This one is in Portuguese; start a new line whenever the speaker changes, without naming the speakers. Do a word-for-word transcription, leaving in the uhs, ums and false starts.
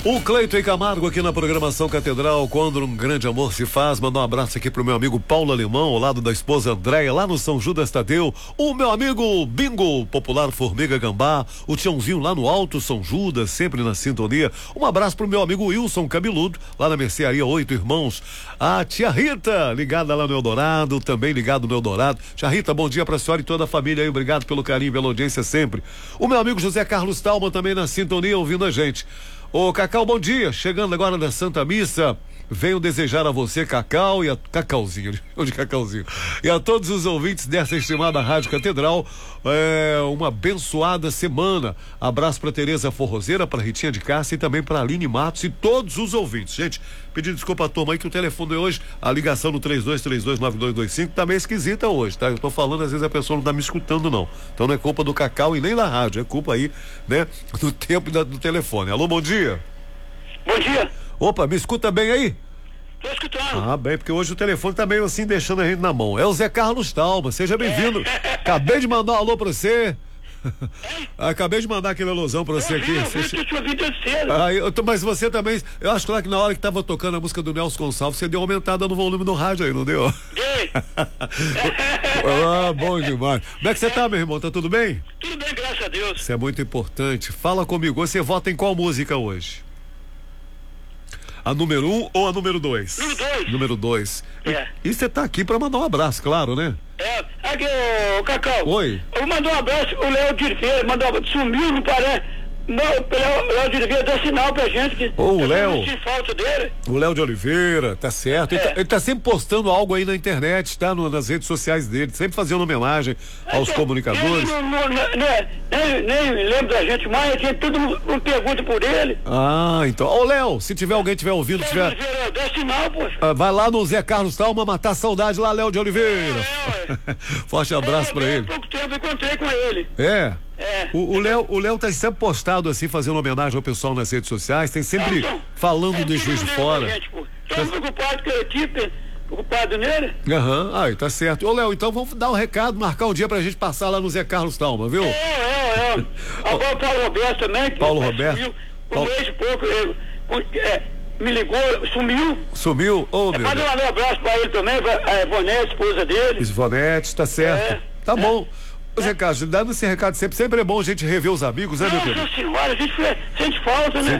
O Cleiton e Camargo aqui na programação Catedral, quando um grande amor se faz. Mandar um abraço aqui pro meu amigo Paulo Alemão, ao lado da esposa Andréia, lá no São Judas Tadeu. O meu amigo Bingo, popular Formiga Gambá. O Tiãozinho lá no Alto São Judas, sempre na sintonia. Um abraço pro meu amigo Wilson Cabeludo, lá na Mercearia Oito Irmãos. A tia Rita, ligada lá no Eldorado, também ligado no Eldorado. Tia Rita, bom dia pra senhora e toda a família aí. Obrigado pelo carinho e pela audiência sempre. O meu amigo José Carlos Talman também na sintonia, ouvindo a gente. Ô Cacau, bom dia, chegando agora da Santa Missa, venho desejar a você, Cacau, e a Cacauzinho, onde Cacauzinho, e a todos os ouvintes dessa estimada Rádio Catedral, é, uma abençoada semana. Abraço pra Tereza Forrozeira, pra Ritinha de Cássia e também pra Aline Matos e todos os ouvintes. Gente, pedindo desculpa à turma aí que o telefone de hoje, a ligação no três dois três dois nove dois dois cinco tá meio esquisita hoje, tá? Eu tô falando, às vezes a pessoa não tá me escutando não, então não é culpa do Cacau e nem da rádio, é culpa aí, né, do tempo e da, do telefone. Alô, bom dia.
Bom dia.
Opa, me escuta bem aí?
Tô escutando.
Ah, bem, porque hoje o telefone tá meio assim, deixando a gente na mão. É o Zé Carlos Talma, seja bem-vindo. Acabei de mandar um alô pra você. Acabei de mandar aquele alusão pra você aqui.
Eu vi, eu vi, eu te ouvi terceiro.
Ah, eu, mas você também, eu acho que lá que na hora que tava tocando a música do Nelson Gonçalves, você deu uma aumentada no volume do rádio aí, não deu?
Dei.
Ah, bom demais. Como é que você tá, meu irmão? Tá tudo bem?
Tudo bem, graças a Deus.
Isso é muito importante. Fala comigo, você vota em qual música hoje? A número um ou a número dois?
Número dois.
Número dois.
É.
E você tá aqui pra mandar um abraço, claro, né?
É, aqui, ô Cacau.
Oi.
Eu mandou um abraço, o Léo de Oliveira, mandou um abraço, sumiu, não parece. Não, o Léo de Oliveira deu sinal pra gente que
Ô, o Léo.
eu senti falta dele.
O Léo de Oliveira, tá certo. Ele,
É.
tá, ele tá sempre postando algo aí na internet, tá? No, nas redes sociais dele, sempre fazendo homenagem aos
Então,
comunicadores.
ele não- não- não- né, nem, nem lembro da gente mais, a gente todo mundo pergunta por ele.
Ah, então. Ô, Léo, se tiver alguém tiver ouvindo,
Léo de
tiver.
Oliveira deu sinal, poxa.
Ah, vai lá no Zé Carlos Talma matar a saudade lá, Léo de Oliveira.
É,
Forte abraço pra
É,
ele.
Há pouco tempo eu encontrei com ele.
É.
É.
O, o Léo, o Léo tá sempre postado assim, fazendo homenagem ao pessoal nas redes sociais, tem sempre
Então,
falando
é,
do Juiz de
tudo
Fora.
bem, gente, pô. Tô preocupado com a equipe, preocupado nele.
Aham, aí tá certo. Ô, Léo, então vamos dar um recado, marcar um dia pra gente passar lá no Zé Carlos Talma, viu?
É, é, é. Agora o Paulo Roberto também. que
Paulo
sumiu.
Roberto?
Um
Paulo-
mês e pouco, ele, é, me ligou, sumiu.
Sumiu? Ô, meu
Manda
Deus.
um abraço pra ele também, pra a Ivonete, a esposa dele.
Isvonete, tá certo.
É,
Tá
é.
bom. Ô, Zé Carlos, dando esse recado sempre, sempre é bom a gente rever os amigos, né, meu
Nossa
querido?
senhora, a gente fez- sente falta, né?